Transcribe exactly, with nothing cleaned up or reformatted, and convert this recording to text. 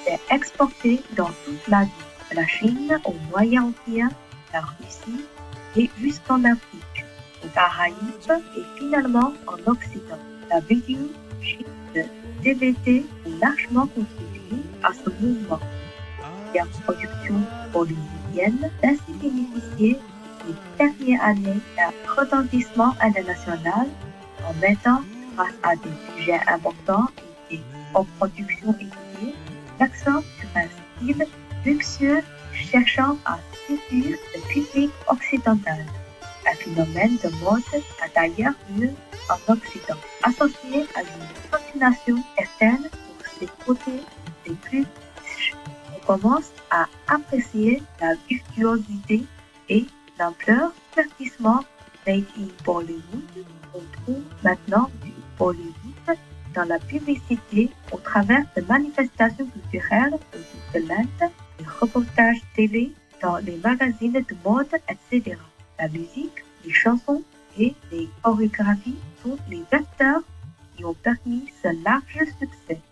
s'est exporté dans toute l'Asie, de la Chine au Moyen-Orient, la Russie et jusqu'en Afrique, aux Caraïbes et finalement en Occident. La vidéo de D V D a largement contribué à ce mouvement. La production bollywoodienne a ainsi bénéficié des dernières années d'un retentissement international en mettant, grâce à des sujets importants et des productions étudiées, l'accent sur un style luxueux cherchant à séduire le public occidental. Un phénomène de mode a d'ailleurs lieu en Occident, associé à une fascination certaine pour ses côtés les plus riches. On commence à apprécier la virtuosité et l'ampleur du divertissement made in Bollywood. On trouve maintenant du Bollywood dans la publicité au travers de manifestations culturelles autour de l'Inde, des reportages télé dans les magazines de mode, et cetera. La musique, les chansons et les chorégraphies sont les vecteurs qui ont permis ce large succès.